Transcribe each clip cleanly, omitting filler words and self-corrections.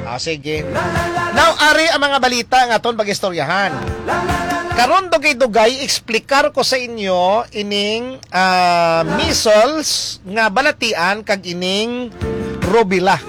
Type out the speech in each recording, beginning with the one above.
Sige. Now, ari ang mga balita nga aton pag-istoryahan. Karon dugay-dugay, eksplikar ko sa inyo ining measles nga balatian kag ining rubella.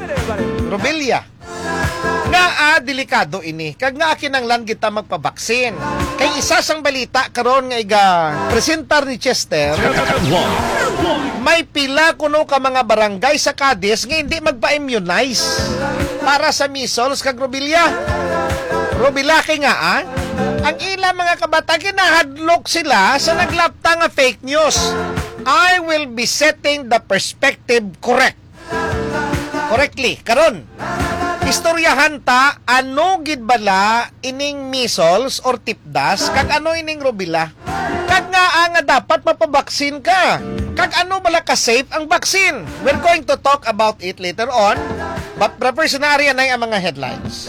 Nga delikado ini. Kag nga kinanglan kita magpabaksin. Kay isa sang balita karon nga iga presentar ni Chester. May pila kuno ka mga barangay sa Cadiz nga hindi magpa-immunize para sa measles kag rubella. Rubella kay nga ang ilang mga kabata ginahadlok sila sa naglapta nga fake news. I will be setting the perspective correctly. Karon, istoryahan ta ano gid bala ining measles or tipdas kag ano ining rubella. Kag nga dapat mapabaksin ka. Kag ano bala ka safe ang vaccine. We're going to talk about it later on. But personarya na ang mga headlines.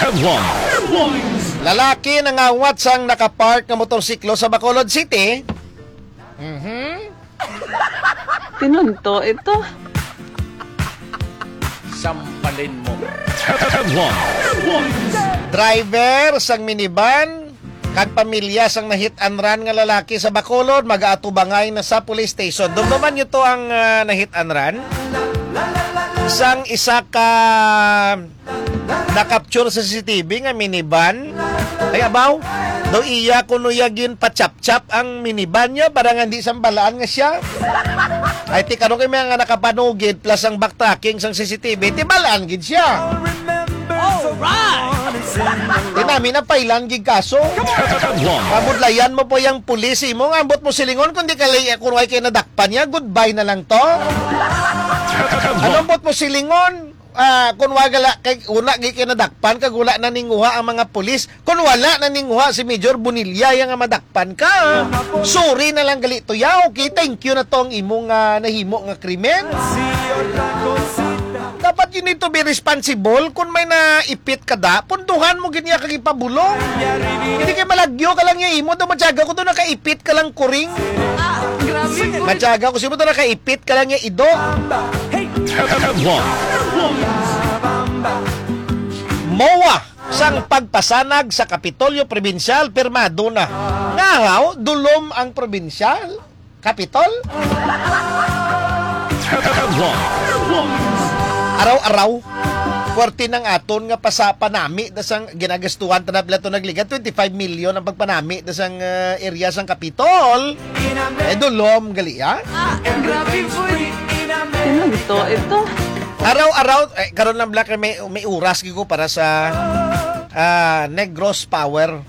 Lalaki nangawat sang nakapark nga motorsiklo sa Bacolod City. Tinunto ito. Sampalin mo. Driver sang minivan kag pamilya sang nahit and run nga lalaki sa Bacolod mag-aatubangay na sa police station. Dumduman nyo to ang nahit and run. Sang isa ka na-capture sa CCTV nga minivan. Ay abaw, daw iya kuno yagin pa-chap-chap ang minivan niya para nga hindi sambalaan nga siya. Ay ti karon kay mga nakapanugid plus ang backtracking sang CCTV, ti balaan gid siya. Namin na pailan gig kaso. Kabudlayan mo po yung pulis mo, ambot mo silingon kundi kalay kung ay kayo nadakpan niya, goodbye na lang to. Ambot mo silingon, kung wala kay una gi kayo nadakpan kag wala na ninguha ang mga pulis, kung wala na ninguha si Major Bonilla yang nga madakpan ka. Sorry na lang gali to ya. Okay, thank you na tong imong nahimo nga krimen. Dapat you need to be responsible. Kung may naipit ka da, punduhan mo ganyan kag ipabulong. Hindi kay malagyo ka lang yung imo. Matyaga ko to nakaipit ka lang kuring. Grabe. Matyaga ko si mo to nakaipit ka lang yung ido. MOA sang pagpasanag sa Kapitolyo Provincial pirmado na. Ngahaw, dulom ang provincial Kapitol. Araw-araw, kwarti ng aton nga pasapanami dasang ginagastuhan tanab lato nagliga 25 million ang pagpanami dasang area sang Kapitol. Dulom gali Grabe po. Tinunto ito. Araw-araw karon lang black may oras gigo para sa Negros Power.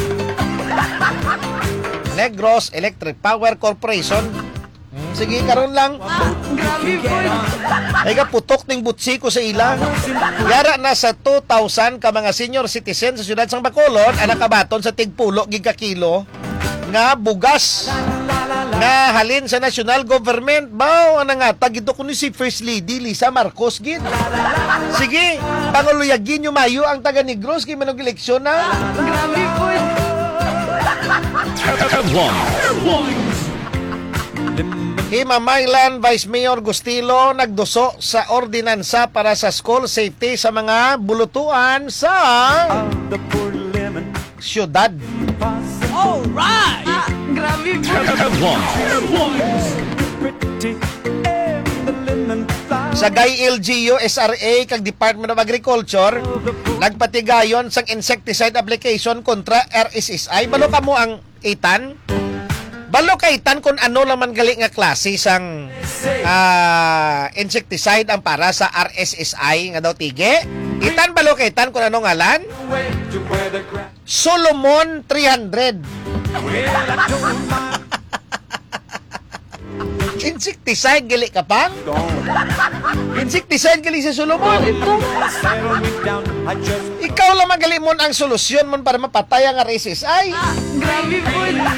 Negros Electric Power Corporation. Sige, karon lang. Grabe po. Ay ka putok ning butsi ko sa ila. Yara na sa 2,000 ka mga senior citizen sa siyudad sang Bacolod ang nakabaton sa tigpulo gig ka kilo nga bugas nga halin sa national government. Bao ang nangatag ito kuno si First Lady Lisa Marcos gid. Sige, panguluyagin nyo mayo ang taga Negros kay manog eleksyon na. Grabe po. Himamaylan Vice Mayor Gustilo nagduso sa ordinansa para sa school safety sa mga bulutuan sa syudad. Alright! Grabe po. Sa GAI LGU, SRA kag Department of Agriculture nagpatigayon sang insecticide application kontra RSSI. Balo ka mo ang itan? Balo kaitan kung ano naman gali nga klase sang insecticide ang para sa RSSI nga daw tige. Itan balo kaitan kung ano ngalan? Solomon 300. Insecticide gali ka pang? Insecticide gali sa Solomon. Ito. Ikaw lang magali mo ang solusyon mo para mapatay ang RSSI. Grabe po.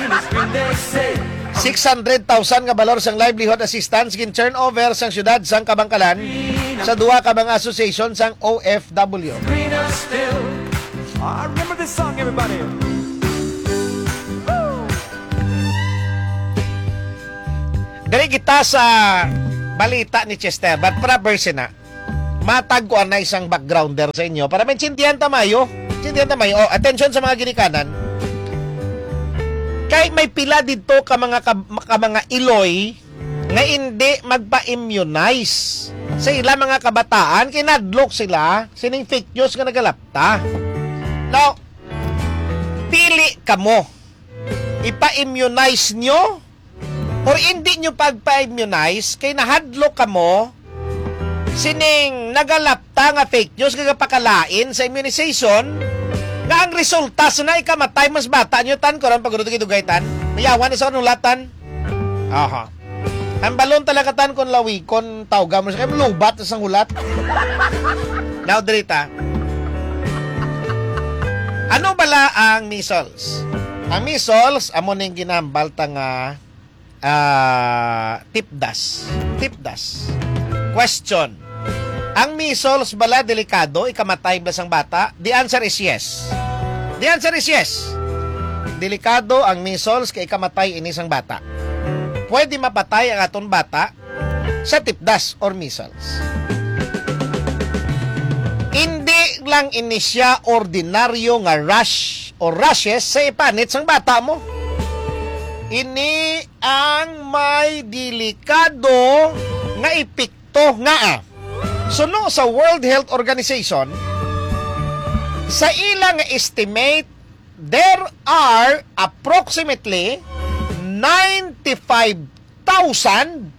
600,000 nga balor sang livelihood assistance gin turnover sang syudad sang Kabangkalan sa duha ka mga association sang OFW. I remember this song, everybody. Dali kita sa balita ni Chester, but para verse na. matag ko na isang backgrounder sa inyo para maintindihan tamayo. Oh, attention sa mga ginikanan. Kay may pila dito ka mga iloy nga hindi magpa-immunize sa ilang mga kabataan, kinadlok sila sining fake news nga nagalapta. Now, pili kamo. Ipa-immunize nyo or hindi nyo pagpa-immunize kay nahadlok kamo sining nagalapta nga fake news kagapakalain sa immunization nga ang resulta na ikamatay mas bata nyo tan ko ron pagurot kitugaytan mayawan na sa kanulatan. Aha. Ang balon talaga tan kon lawi kon tawga mo sa kay lubat sa hulat. Now dirita. Ano bala ang measles? Ang measles amo ning ginambal ta nga tipdas. Question. Ang measles bala delikado, ikamatay ba sang bata? The answer is yes. Delikado ang measles kay ikamatay ini sang bata. Pwede mapatay ang aton bata sa tipdas or measles. Hindi lang ini siya ordinaryo nga rash o rashes sa ipanit sang bata mo. Ini ang may delikado nga epekto nga suno sa World Health Organization, sa ilang estimate, there are approximately 95,000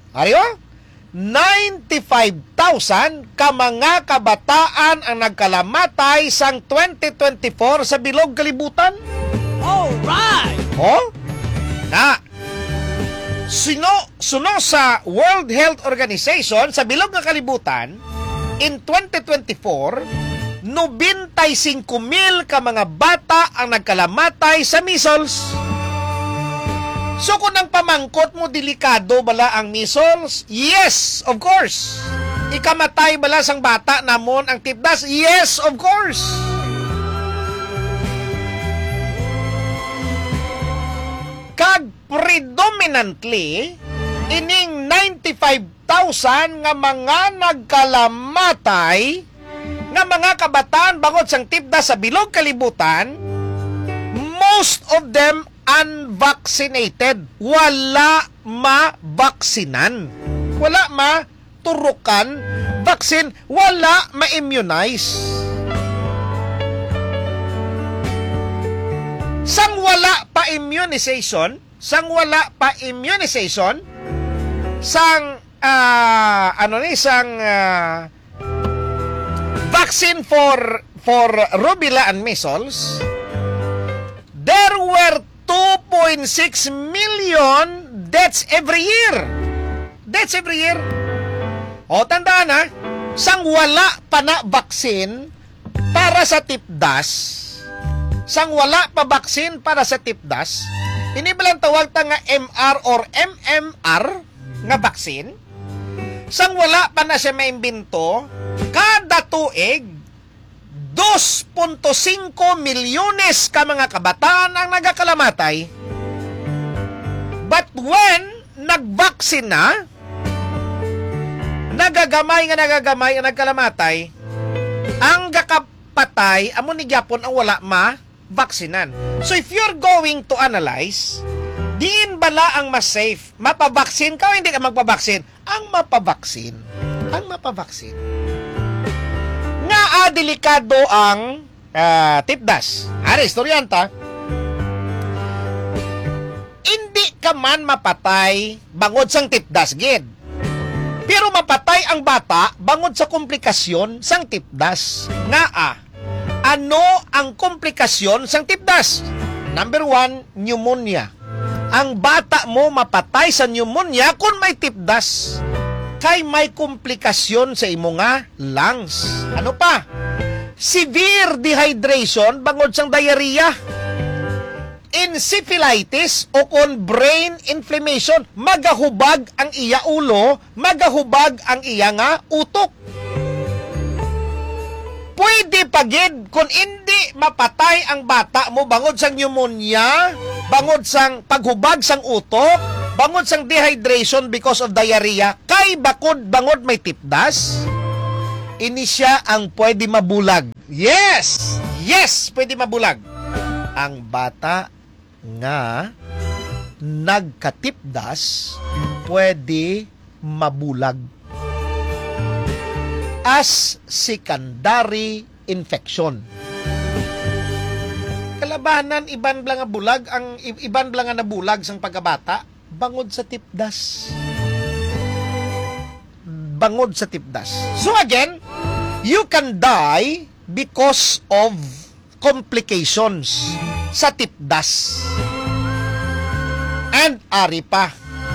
ka mga kabataan ang nagkalamatay sang 2024 sa bilog kalibutan. Alright! Oh? Na suno sa World Health Organization sa bilog nga kalibutan, in 2024, 95,000 ka mga bata ang nagkalamatay sa measles. So kung ang pamangkot mo delikado bala ang measles, yes, of course. Ikamatay bala sang bata namon ang tipdas, yes, of course. Kag predominantly ining 95,000 nga mga nagkalamatay nga mga kabataan bangod sang tipdas sa bilog kalibutan, most of them unvaccinated. Wala ma-vaksinan. Wala ma-turukan vaccine. Wala ma-immunize. Sang wala pa immunization, sang vaccine for rubella and measles, there were 2.6 million deaths every year. O tandaan ha, sang wala pa na vaccine para sa tipdas, ini balang tawag ta nga MR or MMR nga vaccine. Sang wala pa na siya maimbento, kada tuig 2.5 milyones ka mga kabataan ang nagakalamatay. But when nagvaccine na, nagagamay ang nagkalamatay, ang gakapatay amo ni gyapon ang wala ma-vaksinan. So if you're going to analyze, diin bala ang mas safe? Mapabaksin ka o hindi ka magpabaksin? Ang mapabaksin. Nga delikado ang tipdas. Ari, istoryanta, hindi ka man mapatay bangod sang tipdas, gid. Pero mapatay ang bata bangod sa komplikasyon sang tipdas. Nga ano ang komplikasyon sang tipdas? Number 1, pneumonia. Ang bata mo mapatay sa pneumonia kung may tipdas. Kay may komplikasyon sa imo nga lungs. Ano pa? Severe dehydration bangod sang diarrhea. Encephalitis o kon brain inflammation. Magahubag ang iya ulo, magahubag ang iya nga utok. Pwede pagid kung hindi mapatay ang bata mo bangod sang pneumonia, bangod sang paghubag sang utok, bangod sang dehydration because of diarrhea, kay bangod may tipdas. Ini siya ang pwede mabulag. Yes! Yes! Pwede mabulag. Ang bata nga nagkatipdas pwede mabulag as secondary infection. Kalabanan, iban blang nga bulag, ang iban blang nga nabulag sang pagkabata, bangod sa tipdas. Bangod sa tipdas. So again, you can die because of complications sa tipdas. And ari pa.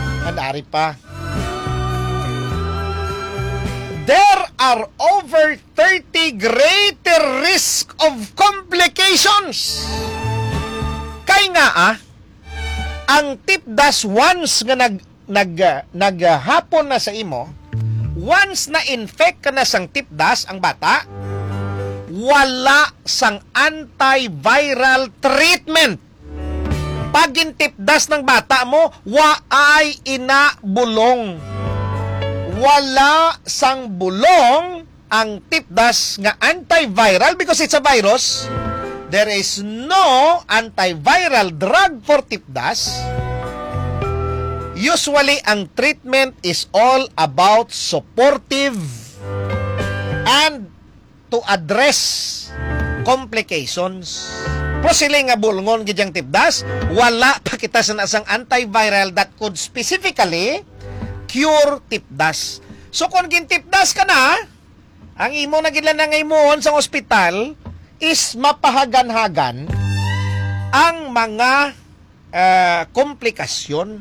There are over 30 greater risk of complications. Kay nga ang tipdas once nga naghapon na sa imo, once na infect ka na sang tipdas ang bata, wala sang antiviral treatment. Pag intipdas ng bata mo, waay inabulong. Wala sang bulong ang tipdas nga antiviral because it's a virus. There is no antiviral drug for tipdas. Usually, ang treatment is all about supportive and to address complications. Pero sila nga bulngon gidyang tipdas, wala pa kita sa nasang antiviral that could specifically cure tipdas. So kung gintipdas ka na, ang imo na gila na ngayon sa ospital is mapahagan-hagan ang mga komplikasyon.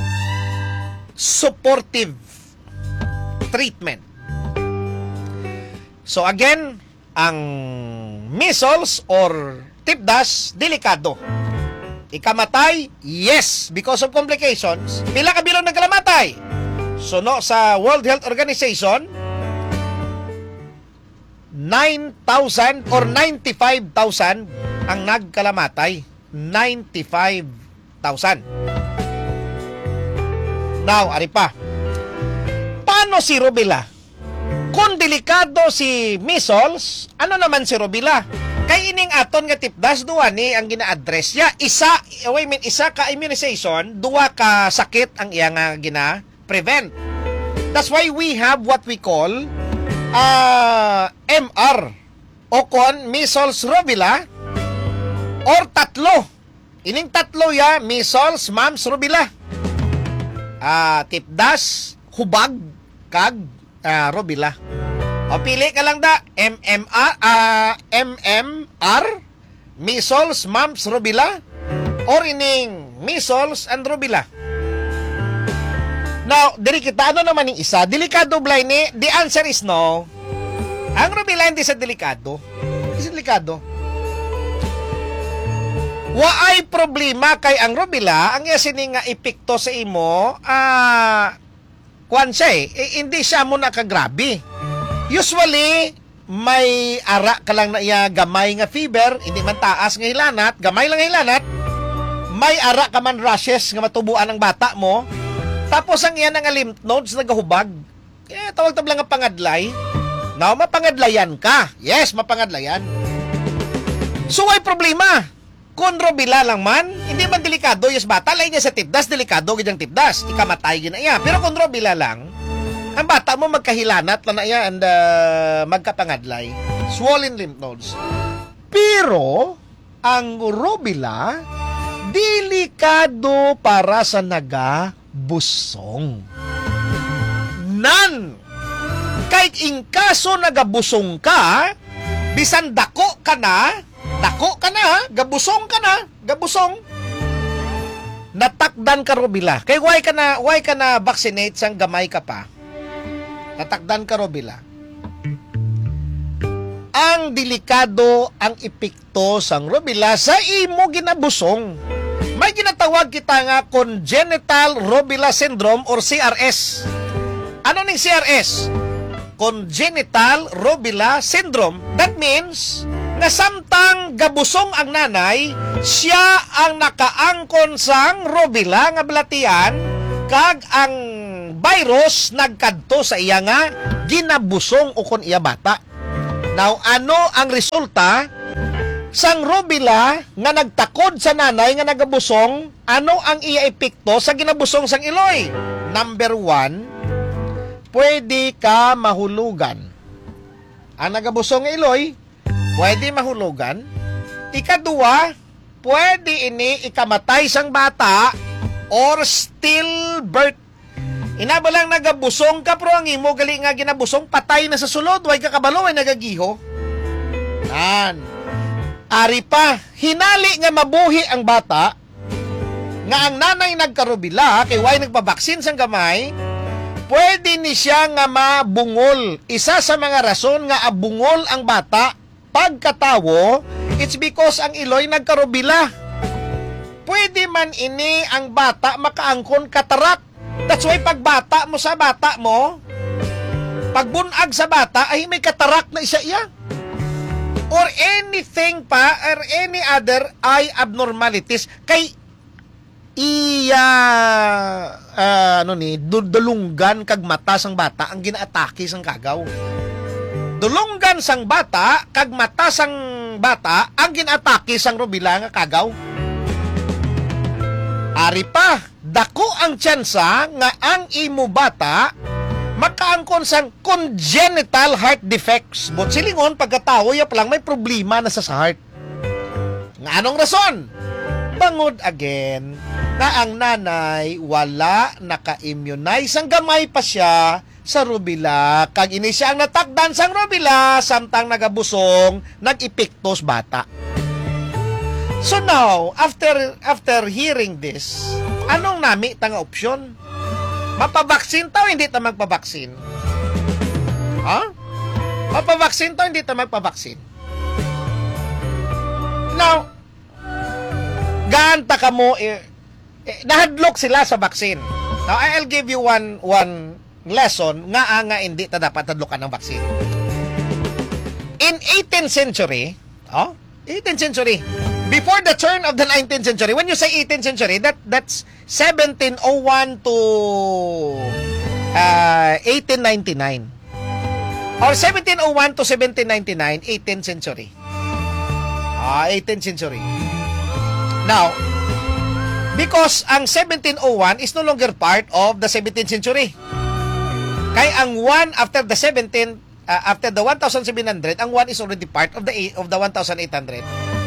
Supportive treatment. So again, ang measles or tipdas, delikado. Ikamatay, yes, because of complications. Pila ka bilon nagkalamatay? So no, sa World Health Organization, 9,000 or 95,000 ang nagkalamatay. 95,000. Now, ari pa. Paano si rubella? Kung delikado si measles, ano naman si rubella? Kay ining aton nga tipdas, duwa ni ang gina-address niya. Isa ka immunization, duwa ka sakit ang iya nga gina-prevent. That's why we have what we call MR o kon measles, rubella or tatlo. Ining tatlo ya, measles, mumps, rubella. Tipdas, hubag, kag rubella. O pili ka lang da, MMR, measles, mumps, rubella, or ining measles and rubella. Now, diri kita, ano naman yung isa? Delikado blay ni? The answer is no. Ang rubella hindi sa delikado. Hindi sa delikado. Waay problema kay ang rubella, ang yasini nga epekto sa imo, kuwan siya hindi siya mo nakagrabe. Usually, may ara ka lang na iya gamay nga fever, hindi man taas nga hilanat, gamay lang hilanat, may ara ka man rashes nga matubuan ng bata mo, tapos ang iyan nga lymph nodes nagahubag, tawag tablang nga pangadlay. Now, mapangadlayan ka. Yes, mapangadlayan. So, ay problema. Kung rubella lang man, hindi man delikado yes bata, lain niya sa tipdas, delikado gidang tipdas, ikamatay gina iya. Pero kung rubella lang, ang bata mo magkahilanat na iya and magkapangadlay, swollen lymph nodes. Pero ang rubella delikado para sa nagabusong. Kahit in kaso nagabusong ka, bisan dako ka na, gabusong ka na, natakdan ka rubella. Kaya why ka na vaccinate sang gamay ka pa? Natakdan ka rubella. Ang delikado ang epekto sang rubella sa imo ginabusong. May ginatawag kita nga congenital rubella syndrome or CRS. Ano ning CRS? Congenital rubella syndrome. That means na samtang gabusong ang nanay, siya ang nakaangkon sang rubella nga balatian kag ang virus nagkadto sa iya nga ginabusong ukon iya bata. Now, ano ang resulta sang rubila nga nagtakod sa nanay nga nagabusong? Ano ang iya epekto sa ginabusong sang iloy? Number 1, pwede ka mahulugan. Ang nagabusong nga iloy, pwede mahulugan. Ikadua, pwede ini ikamatay sang bata or stillbirth. Inabalang nagabusong ka, pero ang imo gali nga ginabusong, patay na sa sulod, way kakabalo, way nagagiho. Ari pa, hinali nga mabuhi ang bata, nga ang nanay nagkarubila, kay way nagpabaksin sang gamay, pwede ni siya nga mabungol. Isa sa mga rason nga abungol ang bata, pagkatawo, it's because ang iloy nagkarubila. Pwede man ini ang bata makaangkon katarak. That's why pagbata mo sa bata mo, pagbunag sa bata, ay may katarak na isa iya. Or anything pa, or any other eye abnormalities, kay iya, dulunggan kag mata sang bata, ang ginaatake sang kagaw. Dulunggan sang bata, kag mata sang bata, ang ginaatake sang rubila nga kagaw. Ari pa, dako ang tsansa nga ang imo bata makaangkon sang congenital heart defects. But silingon, pagkatawo, ya palang may problema na sa heart. Nga anong rason? Bangod again, na ang nanay wala naka-immunize. Ang gamay pa siya sa rubila. Kag ini siya ang natakdan sang rubila, samtang nagabusong, nag-epektos bata. So now, after hearing this, anong nami tanga opsyon? Mapabaksin ta o hindi ta magpabaksin? Ha? Mapabaksin ta o hindi ta magpabaksin? Now, gaan ta ka mo, nahadlok sila sa baksin. Now, I'll give you one lesson nga hindi ta dapat hadlokan ng baksin. In 18th century, 18th century, before the turn of the 19th century, when you say 18th century, that's 1701 to 1899. Or 1701 to 1799, 18th century. 18th century. Now, because ang 1701 is no longer part of the 17th century. Kaya ang 1 after the 17th, after the 1700, ang 1 is already part of the 1800.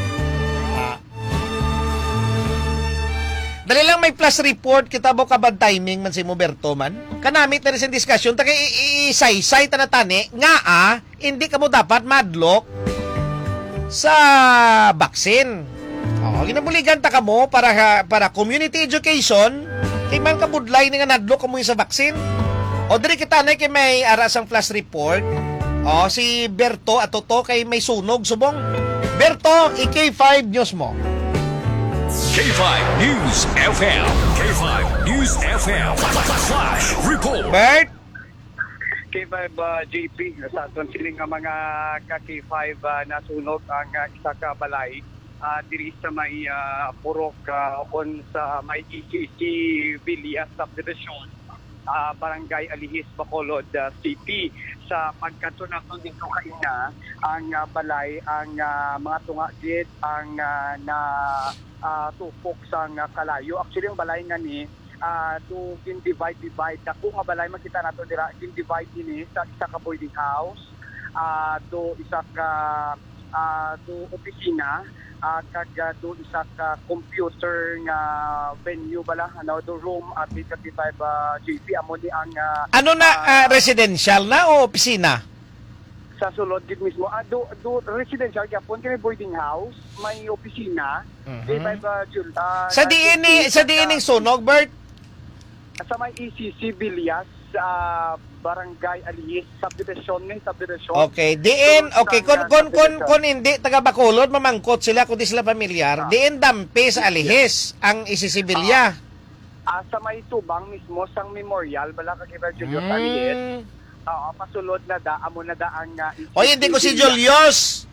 Dali lang may plus report kita bo kabad timing man si Moberto man. Kanamit na rin sa discussion ta kay isay-say ta na tani nga hindi ka mo dapat madlock sa baksin. Ginabuligan ta ka mo para community education kay man kabudlay ni nga nadlock ka mo sa baksin. O diri kita na kay may arasang plus report. Si Berto atoto kay may sunog subong. Berto, K5 News mo. K5 News FM. K5 News FM. Flash report. Bert? K5 JP, sa aton siling nga mga ka-K5 nasunog ang isa ka balay diri sa may purok kon sa may ECC Villas Subdivision, Barangay Alihis, Bacolod City. Sa pagkanto nato dito kaina ang balay, ang mga tungagid ang na tupok sang kalayo. Actually ang balay nga ni to divide dako nga balay makita nato dira divide ini sa isa ka boarding house, to isa ka to opisina, kag to isa ka computer nga venue bala do room at 35 JP amo ni ang Ano na residential na o opisina? sa sulod gid mismo do residential gyapon kay boarding house, may opisina. Sa diining sunog, Bert? Sa may ECC Villas, Barangay Alihis subdivision. Okay, diin kun hindi taga Bacolod mamangkot sila kundi sila pamilyar, diin dampi sa Alihis ang isisibilya. Sa may tubang mismo sang memorial bala kay Julius Alihis. Pasulod na amo na ang Oy, hindi ko si Julius.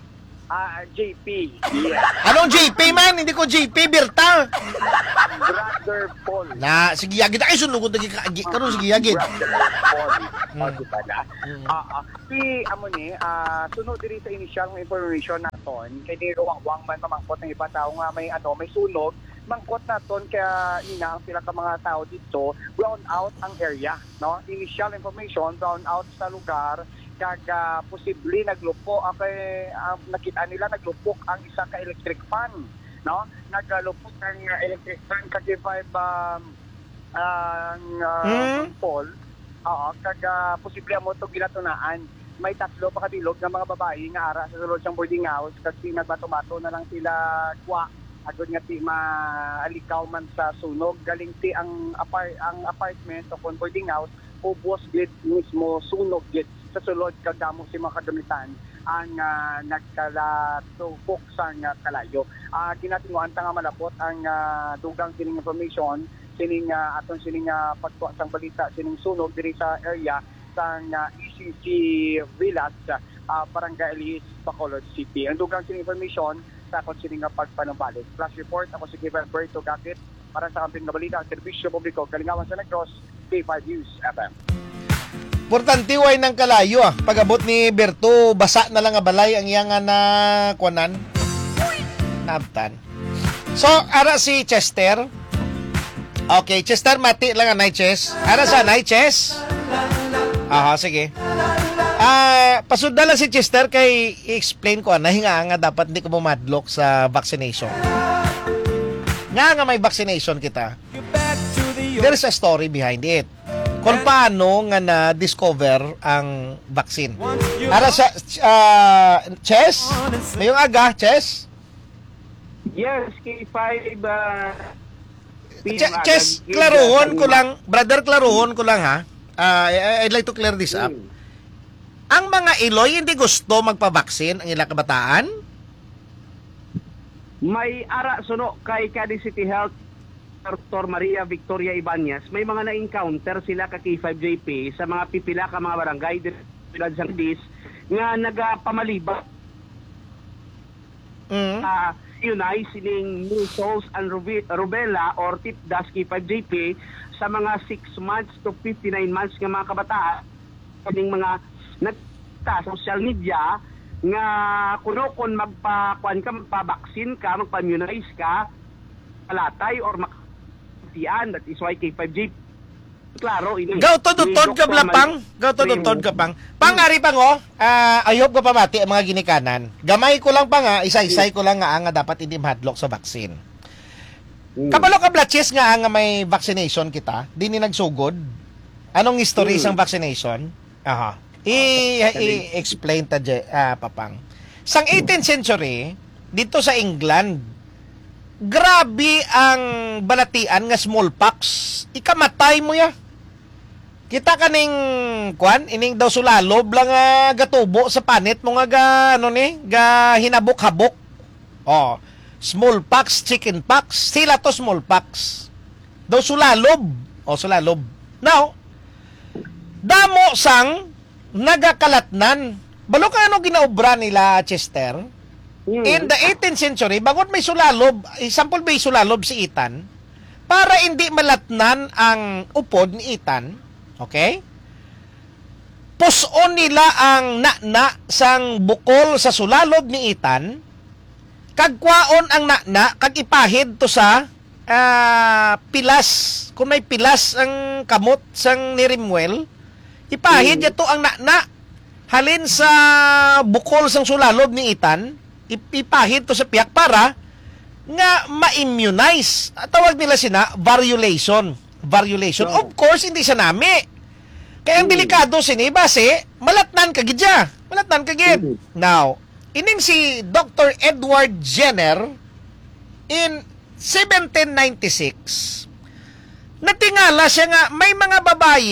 JP. Yes. Anong JP man? Hindi ko JP, Berta. Brother Paul. Na, sige, yagid. Ay, sunugod na kaagi. Karoon, sige, yagid. Brother Paul. O, diba na? Sunod diri sa initial ng information naton, kay di ruwang man mamangkot ng iba tao nga may sunog, mangkot naton kaya ina ang pila ka mga tao dito, brown out ang area, no? Initial information, brown out sa lugar, kag posible naglupo nakita nila naglupok ang isa ka electric fan, no? Naglupok ang electric fan kag pole. Kag posible mo to ginatunaan. May 3 pa kabilog ng mga babae nga ara sa sulod sang boarding house kasi nagbato-bato na lang sila kwa agud nga ti maalikaw man sa sunog galing ti ang apartment o boarding house ubos gid mismo sunog gid sa sulod kag damo si mga kagamitan ang nagkalatupok sang kalayo. Ginatinguan ta nga malapot ang dugang sining information sining aton sining pagtuwa sang balita sining sunog diri sa area sang ECC Villas, Barangay Elise, Bacolod City. Ang dugang sining information sa akong sining pagpanumbalik. Flash report, ako si Kevin Berto Gakit para sa kamping na balita, Serbisyo Publiko, Kalingawan sa Negros, K5 News FM. Importante way ng kalayo Pag-abot ni Berto, basa na lang nga balay ang iyangan na kuanan. Nabtan. So, ara si Chester. Okay, Chester, mati lang ang night chess. Ara sa night chess? Aha, sige. Pasunda lang si Chester kay i-explain ko hinga nga dapat hindi ko madlock sa vaccination. Nga may vaccination kita. There is a story behind it. Kung paano nga na-discover ang vaccine. Ara sa Chess? Ngayong aga, Chess? Yes, K5 Chess, klaruhon ko lang, brother, klaruhon ko lang ha. I'd like to clear this up. Ang mga Iloy hindi gusto magpabaksin ang ilang kabataan? May ara suno kay Cadiz City Health Dr. Maria Victoria Ibanez, may mga na-encounter sila ka K5JP sa mga pipila ka mga barangay dito sa Cadiz nga nagapamaliba. Unay sining measles and rubella or tipdas K5JP sa mga 6 months to 59 months nga mga kabataan kaning mga nagta social media nga kuno kon magpabaksin ka, magpa-immunize ka, palatay or makatian, that is why K5JP klaro ini. Gaw-tod-tod ka blapang. Gaw-tod-tod ka pang. Pangari pang ayop ko pa mati ang mga ginikanan. Gamay ko lang pa nga, isa-isay ko lang nga dapat hindi mahadlok sa vaccine. Kabalo ka blatches nga may vaccination kita, di ni nagsugod. Anong history sang vaccination? Aha. I-explain ta papang. Sang 18th century, dito sa England, grabe ang balatian nga smallpox. Ikamatay mo ya. Kita kaning ining daw sulalob lang gatubo sa panit mo ga hinabok-habok. Smallpox, chickenpox, sila to smallpox. Daw sulalob. Sulalob. Now, damo sang nagakalatnan. Balo ka ginaobra nila, Chester? In the 18th century, bagot may sulalob, example may sulalob si Ethan, para hindi malatnan ang upod ni Ethan, okay? Puson nila ang na sang bukol sa sulalob ni Ethan, kagkwaon ang na kag ipahid to sa pilas. Kung may pilas ang kamot sang ni Rimwell, ipahid ito ang na halin sa bukol sang sulalob ni Ethan, ipahid to sa piyak para nga ma-immunize. Tawag nila sina variolation. Of course, hindi siya nami. Kaya ang delikado sini base, malatnan ka gidya. Malatnan ka gid. Now, ining si Dr. Edward Jenner in 1796, natingala siya nga may mga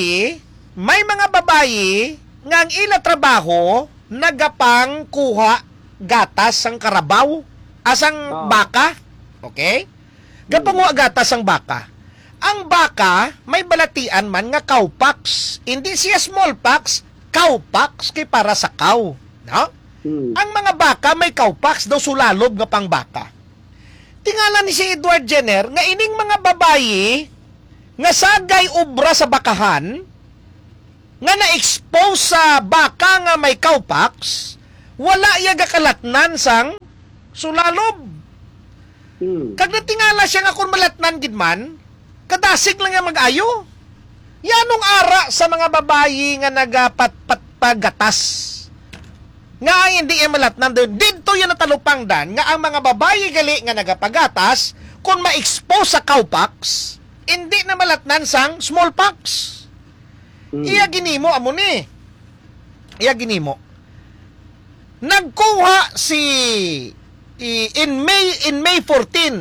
babayi nga ang ila trabaho nagapang kuha gatas sang karabaw asang baka. Okay? Gapanguha gatas sang baka. Ang baka may balatian man nga cowpox. Hindi siya smallpox, cowpox kay para sa cow. No? Ang mga baka may cowpox daw sulalob nga pang baka. Tingala ni si Edward Jenner nga ining mga babayi nga sagay ubra sa bakahan nga na-expose sa baka nga may cowpox, wala iya gakalatnan sang sulalob. Kag natingala siya nga kung malatnan gid man, kadasig lang nga mag-ayo. Yanong ara sa mga babayi nga nagapatpagatas. Nga hindi ay malatnan doon. Dito yan natalupang dan nga ang mga babayi gali nga nagapagatas kung ma-expose sa cowpox, hindi na malatnan sang smallpox. Iya ginimo amo ni. Iya ginimo. Nagkuha si in May 14,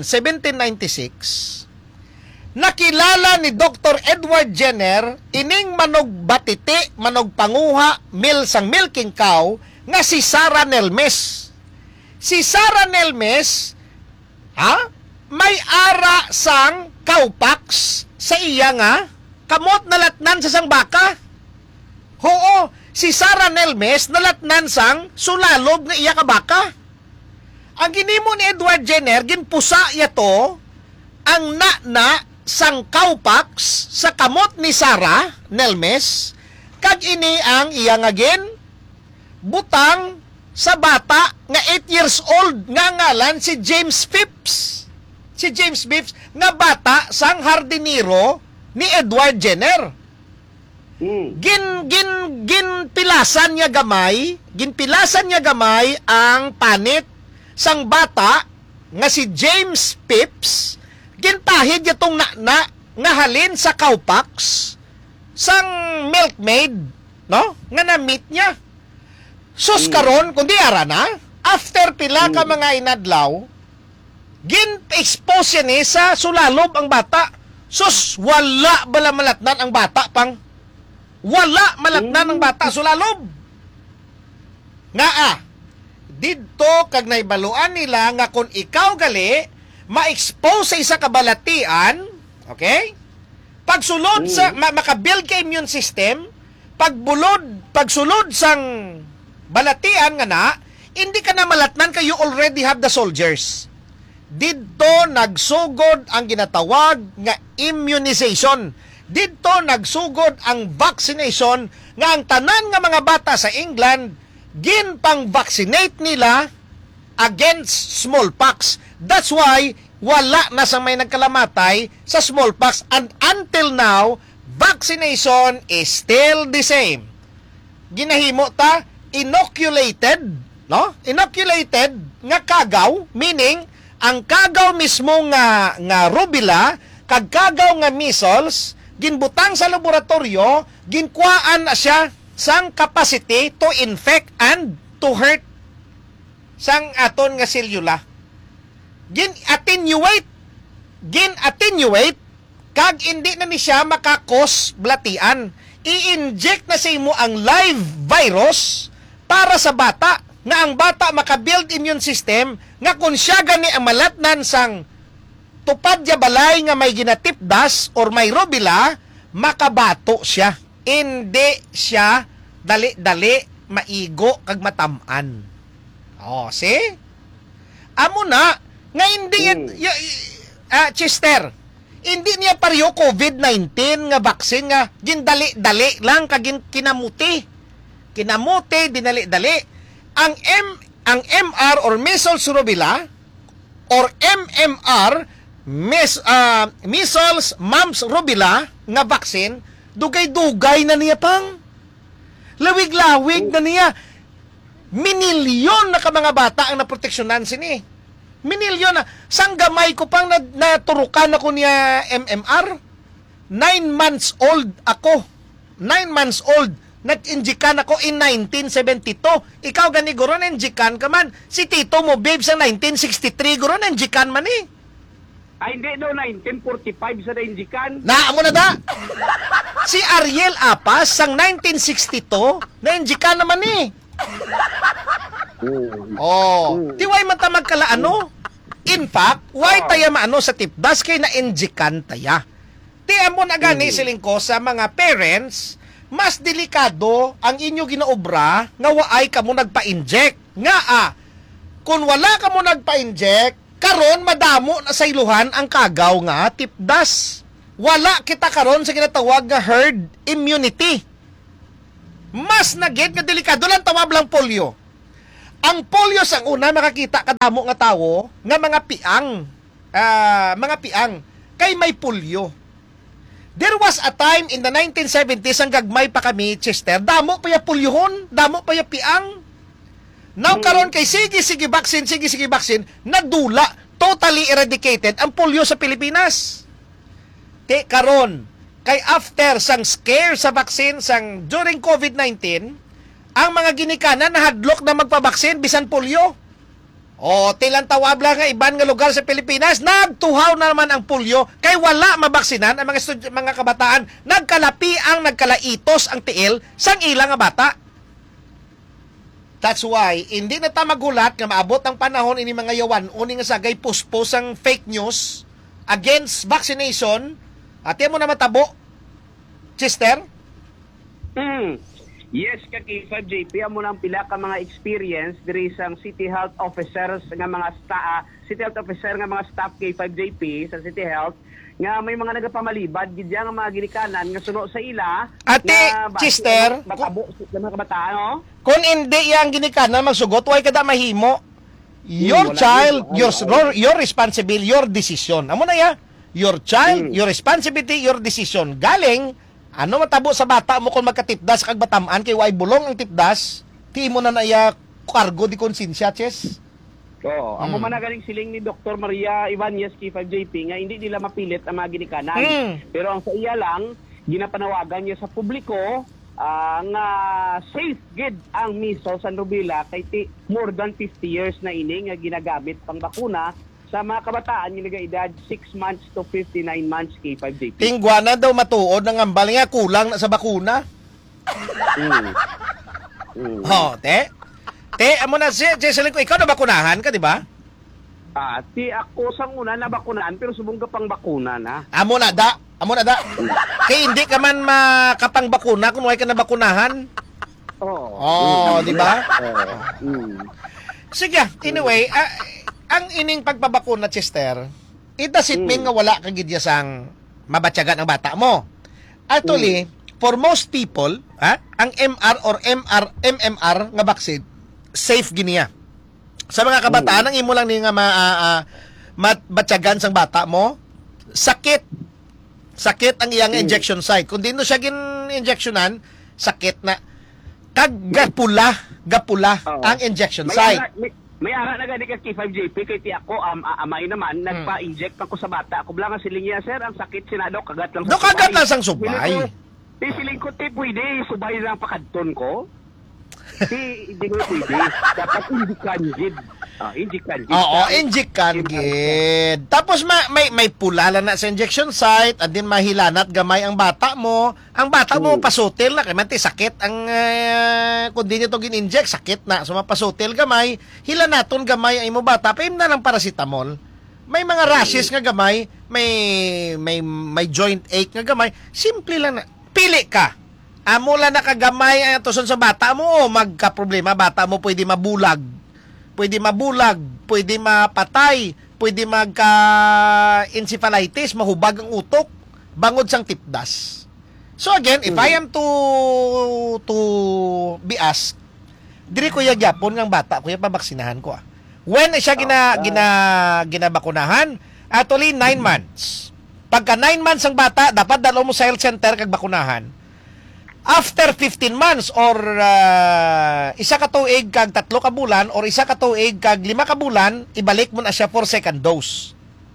1796, nakilala ni Dr. Edward Jenner ining manog batiti, manog panguha, sang milking cow nga si Sarah Nelmes. Si Sarah Nelmes, may ara sang cowpox sa iya nga kamot nalatnan sa sang baka. Oo, si Sarah Nelmes nalatnan sang sulalob nga iya ka baka. Ang ginimo ni Edward Jenner, ginpusa yato ang na sang cowpox sa kamot ni Sarah Nelmes, kag ini ang iya nga butang sa bata nga 8 years old nga ngalan si James Phipps. Si James Phipps nga bata sang hardinero ni Edward Jenner. Ginpilasan niya gamay ang panit sang bata nga si James Phipps. Gintahid yatong na nga halin sa cowpox sang milkmaid, no? Nga na-meet niya. Sus karon kundi ara na after pila ka mga inadlaw, gin-expose ni sa sulalob ang bata. Sus, wala bala malatnan ang bata pang. Wala malatnan ang bata sulalob. Nga didto kag naibaluan nila nga kung ikaw gali ma-expose sa isa ka balatian, okay? Pagsulod sa makabuild ka immune system, pagsulod sang balatian nga na, hindi ka na malatnan kay you already have the soldiers. Didto nagsugod ang ginatawag nga immunization. Didto nagsugod ang vaccination nga ang tanan nga mga bata sa England ginpang-vaccinate nila against smallpox. That's why wala na sa may nagkalamatay sa smallpox, and until now vaccination is still the same. Ginahimo ta inoculated, no? Inoculated nga kagaw, meaning ang kagaw mismo nga rubella kag kagaw nga measles ginbutang sa laboratorio, ginkuhaan na siya sang capacity to infect and to hurt sang aton nga selula. Gin-attenuate kag hindi na ni siya makakos blatian. I-inject na sa imo ang live virus para sa bata, nga ang bata makabuild immune system nga kung siya gani ang malatnan sang tupad ya balay nga may ginatipdas or may rubella, makabato siya. Hindi siya dali-dali maigo kag matamaan. Oh, see? Amo na nga hindi Chester, hindi niya pareho COVID-19 nga vaccine nga gindali-dali lang kag kinamuti, dinali-dali. Ang MR or measles rubella or MMR, measles mumps rubella nga vaccine, dugay-dugay na niya pang. Lawig-lawig na niya. Minilyon na ka mga bata ang naproteksyonan sini. Minilyon na. Sang gamay ko pang naturukan ako niya MMR. 9 months old ako. 9 months old. Nag-injikan ako in 1972. Ikaw gani guro na-injikan ka man. Si tito mo, babe, sa 1963 guro na-injikan man eh. Ay, hindi daw, 1945 sa na-injikan. Naamo na da. Si Ariel Apas, sang 1962, na-injikan naman eh. Tiway man ta magkalaano. In fact, why taya maano sa tipdas kay na-injikan taya. Tiyan mo na gani siling ko sa mga parents mas delikado ang inyo ginaobra nga waay kamo nagpa-inject. Nga kung wala kamo nagpa-inject, karon madamo na sa iluhan ang kagaw nga tipdas. Wala kita karon sa ginatawag nga herd immunity. Mas nagit nga delikado lang tawab lang polio. Ang polio sang una makakita kadamo nga tawo nga mga piang kay may polio. There was a time in the 1970s ang gagmay pa kami, Chester, damo pa ya pulyohon, damo pa ya piang. Now karon kay sige vaccine, nadula, totally eradicated ang polio sa Pilipinas. Karon kay after sang scare sa vaccine sang during COVID-19, ang mga ginikanan nahadlok na magpabaksin bisan polio. Tilang tawab lang nga iban nga lugar sa Pilipinas, nagtuhaw na naman ang polio kay wala mabaksinan ang mga kabataan, nagkalaitos ang tiil sang ilang nga bata. That's why hindi na ta magulat nga maabot ang panahon ini mga yawan uni nga sagay puspos ang fake news against vaccination. Ate mo na matabo, Chester? Yes, K5JP, amo nang pila ka mga experience diri sang City Health Officers nga mga City Health Officer nga mga staff K5JP sa City Health nga may mga nagapamalibad gid nga mga ginikanan nga suno sa ila. Ate, Chester, matabo sa mga kabataan, no? Kung hindi yang ginikanan magsugot, way kada mahimo. Your child, your responsibility, your decision. Amo na ya. Your child, your responsibility, your decision. Galing ano matabo sa bata mo kung magkatipdas kag batamaan kay way bulong ang tipdas, ti mo na naya kargo di konsensya, Ches. Oo, amo man na galing siling ni Dr. Maria Ibanez K5JP nga hindi nila mapilit ang mga ginikanan. Pero ang sa iya lang ginapanawagan niya sa publiko nga safe gid ang measles and rubella kay more than 50 years na ini nga ginagamit pang bakuna sa mga kabataan yung nag-edad 6 months to 59 months K5JP. Tingguana daw matuod ng ambal nga kulang na sa bakuna. Te, amo na Jesseline ko, ikaw na bakunahan ka, di ba? Ako sang una na bakunahan pero subong ka pang bakuna na. Amo na da. Kaya hindi ka man makapang bakuna kung way ka na bakunahan. Di ba? Sige, anyway, ang ining pagpabakuna, Chester, it doesn't mean nga wala kang gidyasang mabatyagan ang bata mo. Actually, for most people, ang MR or MMR nga vaccine, safe giniya. Sa mga kabataan, ang imo lang ni nga mabatyagan sang bata mo, sakit ang iyang injection site. Kung di no siya gin-injectionan, sakit na. Gapula ang injection site. May ara na gani ka K5JP kay ti ako amay naman nagpa-inject pa ko sa bata. Ako lang siling niya, sir, ang sakit sinado kagat lang sa kagat lang sang subay. Siling ko ti pwede subay lang pakadton ko. Hindi ko pwede. Dapat injikan gid. Injikan gid. Tapos may pulala na sa injection site at din mahilanat gamay ang bata mo. Ang bata mo pasutil na kay man ti sakit ang kung di nito gin-inject sakit na. So mapasutil gamay, hilanaton gamay ang imo bata, paim na lang paracetamol. May mga rashes nga gamay, may joint ache nga gamay. Simple lang na. Pili ka. Amo lang nakagamay ang tuson sa bata mo, magka-problema bata mo pwede mabulag, pwede mapatay, pwede magka-encephalitis, mahubag ang utok, bangod sang tipdas. So again, if I am to be asked, diri ko yagyapon ng bata, kuya pabaksinahan ko. When siya ginabakunahan, actually 9 months. Pagka 9 months ang bata, dapat dalo mo sa health center kag bakunahan. After 15 months or isa ka tuig kag 3 ka bulan or isa ka tuig kag 5 ka bulan, ibalik mo na siya for second dose.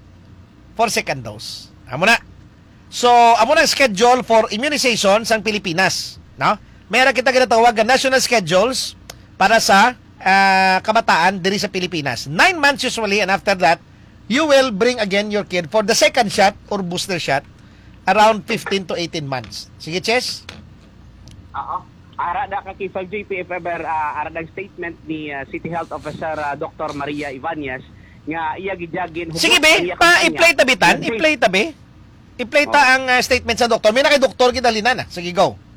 Amo na. So, amo na schedule for immunization sa Pilipinas, no? Mayroon kita ginatawag na national schedules para sa kabataan diri sa Pilipinas. 9 months usually, and after that, you will bring again your kid for the second shot or booster shot around 15 to 18 months. Sige, Chess? Ara da ka K5JP if ever ara dag statement ni City Health Officer Dr. Maria Ibanez nga iya gidyagin. Sige be, i-play ang statement sa doktor. May na kay doktor kita linan. Sige, go.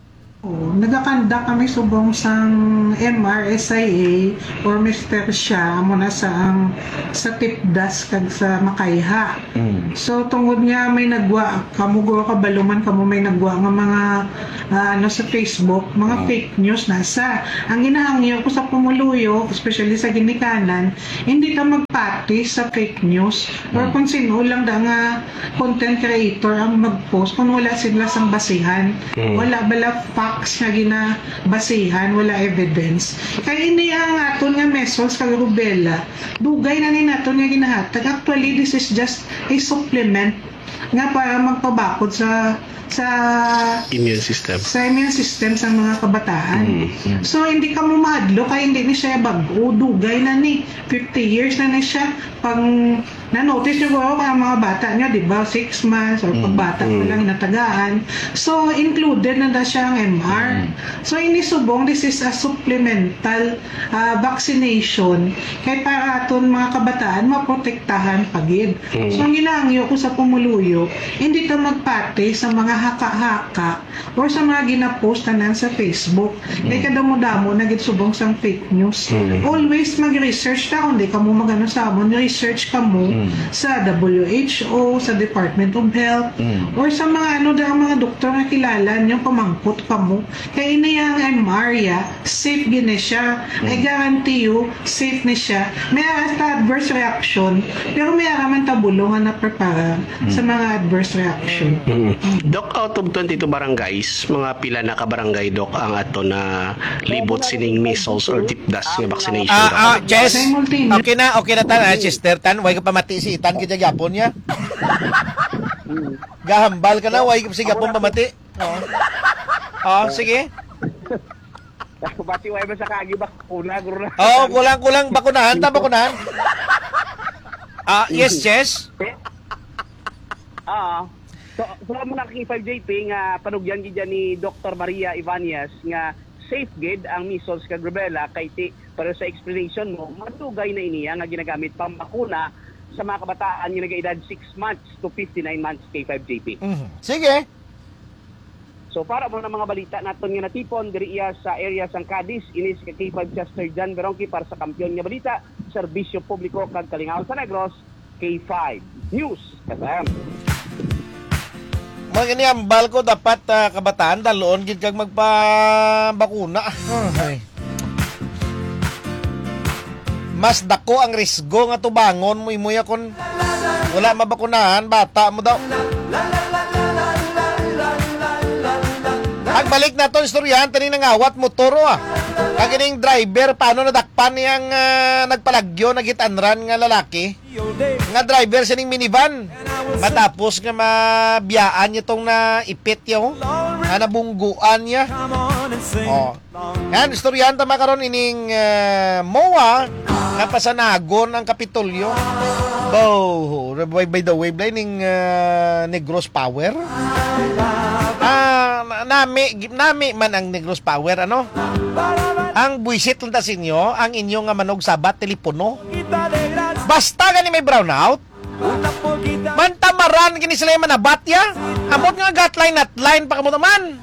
Nagakanda kami subong sang MRSIA or Mr. Siya muna sa tipdas kag sa Makayha. So tungod nga may nagwa kamugo ka baluman kamo may nagwa nga mga sa Facebook, mga fake news nasa. Ang ginahangyo ko sa pumuluyo, especially sa ginikanan, hindi ka magpati sa fake news or kung sino lang da nga content creator ang mag-post kung wala sila sang basihan. Wala bala facts nga ginabasihan, wala evidence. Kaya ini ang aton nga mesos kag rubella, dugay na ni naton nga ginahatag. Actually, this is just a supplement nga para magpabakod sa immune system sa mga kabataan. So hindi ka mo mahadlo kaya hindi ni siya bago, dugay na ni 50 years na ni siya pang na-notice nyo ko ang mga bata nyo, di ba? 6 months or pagbata pa lang natagaan. So, included na siya ang MR. So, inisubong, this is a supplemental vaccination kaya para aton mga kabataan maprotektahan pagid. So, ang ginangyo ko sa pumuluyo, hindi to magpati sa mga haka-haka or sa mga ginapostanan sa Facebook. Kaya kadamo-damo na gitsubong sang fake news. Always mag-research ka, hindi ka mo magano sa amon, research ka mo sa WHO, sa Department of Health, or sa mga mga doktor na kilala nyo, pamangkot ka mo. Kaya ini ang MR safe gina siya. I guarantee you, safe na siya. May adverse reaction, pero may araman tabulong na prepara sa mga adverse reaction. Doc, out of 22 barangays, mga pila na ka barangay, Doc, ang ato na libot sining measles or tipdas nga vaccination. Chess, okay na tan, Chester tan, way ka pamati si Itan kita gyapon niya. Gahambal ka na, way ka si gyapon pamati. Sige. Bati way ba sa kagi bakuna guro. Kulang bakunahan, bakunahan. Yes, Chess. So mo na K5JP nga panugyan gid ni Dr. Maria Ibanez nga safe gid ang measles kag rubella kay para sa explanation mo matugay na iniya nga ginagamit pang bakuna sa mga kabataan nga nagaedad 6 months to 59 months K5JP. Sige. So para mo na mga balita naton nga natipon diri sa area sang Cadiz inis kay K5 Chester John Berongki para sa kampiyon nga balita, serbisyo publiko kag Kalingaw sa Negros, K5 News FM. Mga iniambal ko dapat kabataan daloon gid kag magpabakuna. Mas dako ang risgo nga tubangon mo imuya kon wala mabakunahan bata mo daw. Pagbalik na to istoryahan tani nangawat motor Kag ining driver paano nadakpan niyang nagpalagyo nagitanran nga lalaki. Nga driver sining minivan. Matapos nga mabiyaan niya tong naipit yo. Nga nabungguan niya. Yan, istoryahan tama karon ining MOA nga pasanagon ang Kapitolyo. By the way, ning Negros Power. Nami man ang Negros Power, ano? Ang buisit lang ta sinyo, ang inyong manog sabat telepono. Basta gani may brownout. Mantamaran gini sila manabat ya. Amot nga gatline at line pa kamo naman.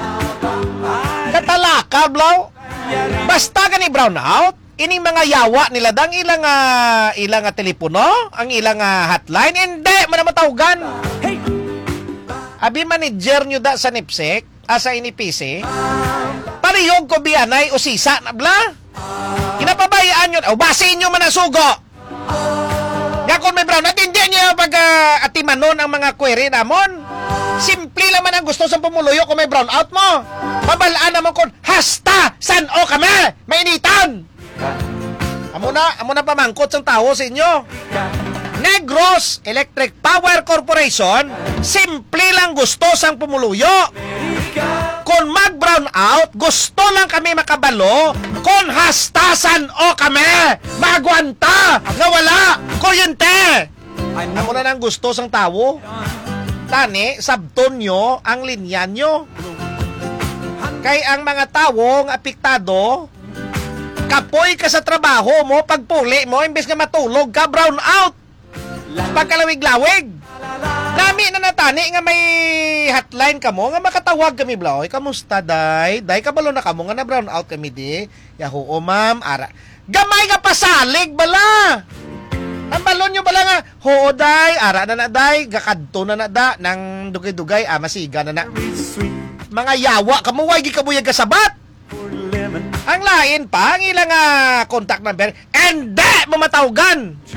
Katalaka blaw. Basta gani brownout, ining mga yawa nila dang ilang telepono, ang ilang hotline, hindi man matawgan. Abi manager nyo da sa NIPSEC, sa INIPC, pariyog ko biyanay o sisa na bla. Kinapabayaan nyo, basin nyo man ang sugo. Yakon may brown, at hindi nyo pag atimanon ang mga query namon. Simple lang man ang gusto sa pumuluyo kung may brown out mo. Mabalaan naman kung hasta, san o kami, mainitan. Amo na pamangkot sang tao sa inyo. Negros Electric Power Corporation, simple lang gusto sang pumuluyo. Kung mag-brown out, gusto lang kami makabalo. Kung hastasan o kami, magwanta nga wala kuryente. Amo na nang gusto sang tao. Tani, sabton nyo ang linya nyo. Kay ang mga tao nga apektado, kapoy ka sa trabaho mo, pagpuli mo, imbes nga matulog ka, brown out. Pagkalawig-lawig. Nami na natani nga may hotline kamo nga makatawag kami bla. Oy, kamusta day? Day kabalo na kamo nga na brown out kami di. Yahu o ma'am, ara. Gamay nga pasalig bala. Ang balon nyo bala nga, hoo day, ara na day, gakadto na da, nang dugay-dugay, masiga na. Mga yawa, kamuway, gikabuyag kasabat. Ang lain pa, ang ilang contact number, and mamatawagan.